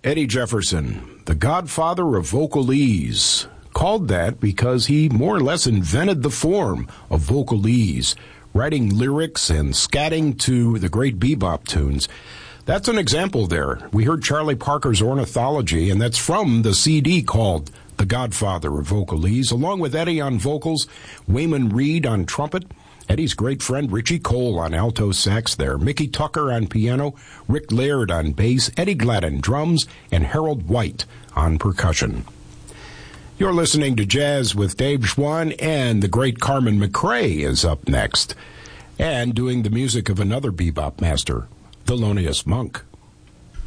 Eddie Jefferson, the godfather of vocalese, called that because he more or less invented the form of vocalese, writing lyrics and scatting to the great bebop tunes. That's an example there. We heard Charlie Parker's Ornithology, and that's from the CD called The Godfather of Vocalese, along with Eddie on vocals, Wayman Reed on trumpet, Eddie's great friend Richie Cole on alto sax there, Mickey Tucker on piano, Rick Laird on bass, Eddie Gladden drums, and Harold White on percussion. You're listening to Jazz with Dave Schwann, and the great Carmen McRae is up next, and doing the music of another bebop master, Thelonious Monk.